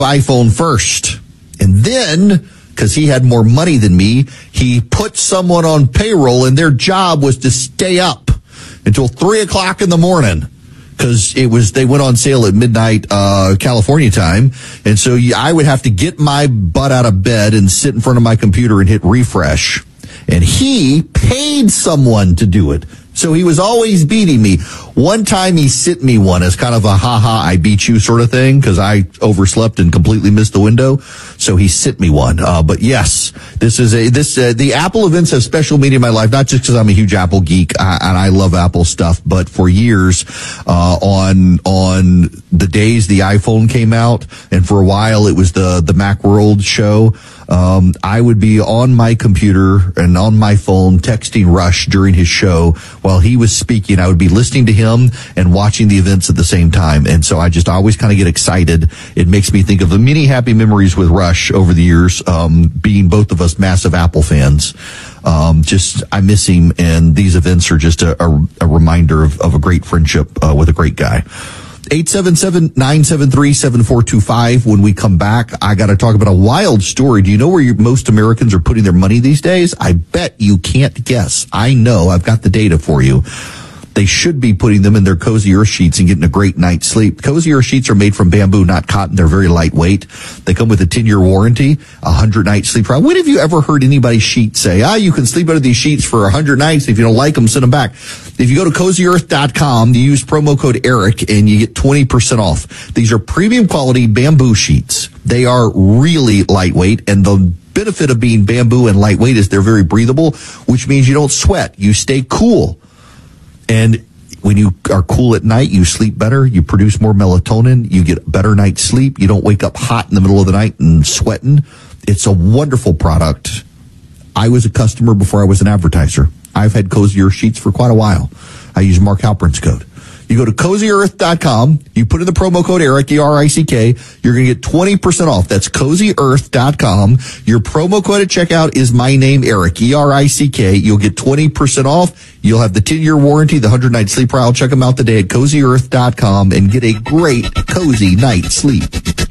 iPhone first. And then, because he had more money than me, he put someone on payroll, and their job was to stay up until 3 o'clock in the morning. Because they went on sale at midnight, California time. And so I would have to get my butt out of bed and sit in front of my computer and hit refresh. And he paid someone to do it. So he was always beating me. One time he sent me one as kind of a I beat you sort of thing, because I overslept and completely missed the window. So he sent me one. But yes, the Apple events have special meaning in my life, not just because I'm a huge Apple geek and I love Apple stuff, but for years, on the days the iPhone came out, and for a while it was the Macworld show. I would be on my computer and on my phone texting Rush during his show while he was speaking. I would be listening to him and watching the events at the same time. And so I always kind of get excited. It makes me think of the many happy memories with Rush over the years, being both of us massive Apple fans. I miss him, and these events are just a reminder of a great friendship with a great guy. 877-973-7425. When we come back, I got to talk about a wild story. Do you know where most Americans are putting their money these days? I bet you can't guess. I know. I've got the data for you. They should be putting them in their Cozy Earth sheets and getting a great night's sleep. Cozy Earth sheets are made from bamboo, not cotton. They're very lightweight. They come with a 10-year warranty, 100-night sleep trial. When have you ever heard anybody's sheet say, you can sleep under these sheets for 100 nights. If you don't like them, send them back. If you go to CozyEarth.com, you use promo code ERIC, and you get 20% off. These are premium quality bamboo sheets. They are really lightweight, and the benefit of being bamboo and lightweight is they're very breathable, which means you don't sweat. You stay cool. And when you are cool at night, you sleep better, you produce more melatonin, you get better night's sleep, you don't wake up hot in the middle of the night and sweating. It's a wonderful product. I was a customer before I was an advertiser. I've had Cozy Earth sheets for quite a while. I use Mark Halperin's code. You go to CozyEarth.com, you put in the promo code ERIC, E-R-I-C-K, you're going to get 20% off. That's CozyEarth.com. Your promo code at checkout is my name, Eric, E-R-I-C-K. You'll get 20% off. You'll have the 10-year warranty, the 100-night sleep trial. Check them out today at CozyEarth.com and get a great, cozy night's sleep.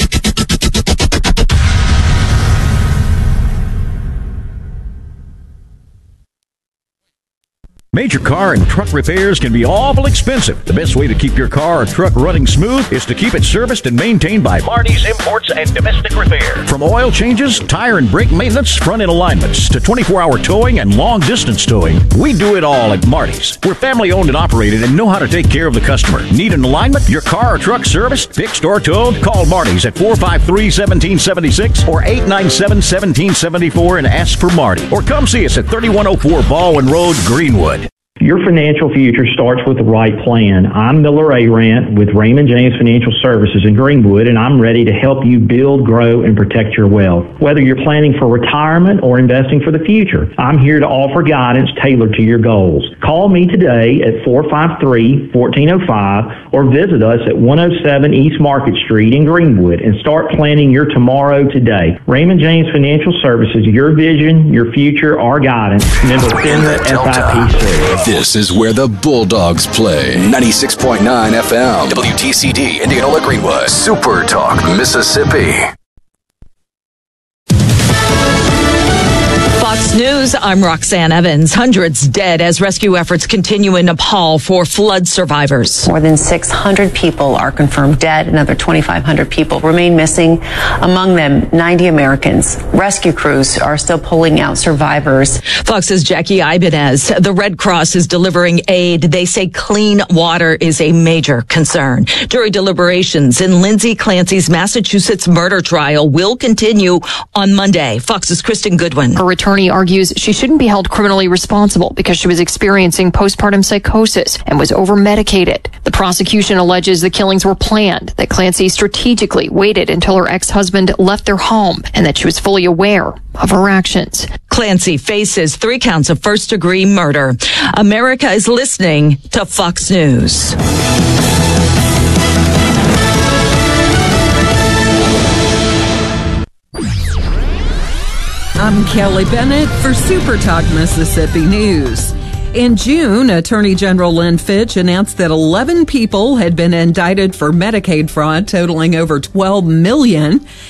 Major car and truck repairs can be awful expensive. The best way to keep your car or truck running smooth is to keep it serviced and maintained by Marty's Imports and Domestic Repair. From oil changes, tire and brake maintenance, front-end alignments, to 24-hour towing and long-distance towing, we do it all at Marty's. We're family-owned and operated and know how to take care of the customer. Need an alignment? Your car or truck serviced, fixed, or towed? Call Marty's at 453-1776 or 897-1774 and ask for Marty. Or come see us at 3104 Baldwin Road, Greenwood. Your financial future starts with the right plan. I'm Miller Arant with Raymond James Financial Services in Greenwood, and I'm ready to help you build, grow, and protect your wealth. Whether you're planning for retirement or investing for the future, I'm here to offer guidance tailored to your goals. Call me today at 453-1405 or visit us at 107 East Market Street in Greenwood and start planning your tomorrow today. Raymond James Financial Services, your vision, your future, our guidance. Member FINRA SIPC. This is where the Bulldogs play. 96.9 FM, WTCD, Indianola, Greenwood. Super Talk, Mississippi. Fox News, I'm Roxanne Evans. Hundreds dead as rescue efforts continue in Nepal for flood survivors. More than 600 people are confirmed dead. Another 2,500 people remain missing. Among them, 90 Americans. Rescue crews are still pulling out survivors. Fox's Jackie Ibanez. The Red Cross is delivering aid. They say clean water is a major concern. Jury deliberations in Lindsay Clancy's Massachusetts murder trial will continue on Monday. Fox's Kristen Goodwin. Her attorney argues she shouldn't be held criminally responsible because she was experiencing postpartum psychosis and was over-medicated. The prosecution alleges the killings were planned, that Clancy strategically waited until her ex-husband left their home, and that she was fully aware of her actions. Clancy faces 3 counts of first-degree murder. America is listening to Fox News. I'm Kelly Bennett for Super Talk Mississippi News. In June, Attorney General Lynn Fitch announced that 11 people had been indicted for Medicaid fraud totaling over $12 million.